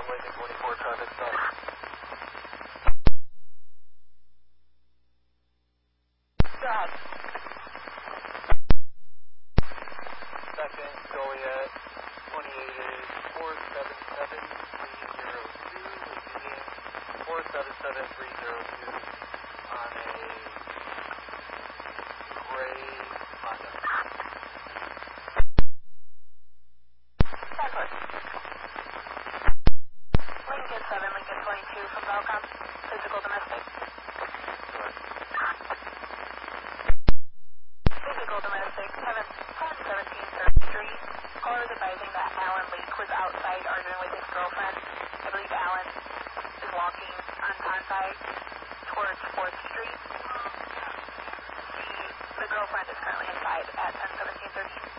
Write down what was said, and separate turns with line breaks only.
Lincoln 24 traffic stop.
Go ahead.
Second, Joliet 28 is 477-302, receiving 477-302 on a gray Honda.
Transport. Lincoln 7, Lincoln 22 from Belcom. Physical domestic. Physical domestic, 1017 3rd Street. Caller is advising that Alan Leake was outside arguing with his girlfriend. I believe Alan is walking on Tonside towards 4th Street. The girlfriend is currently inside at 1017 3rd Street.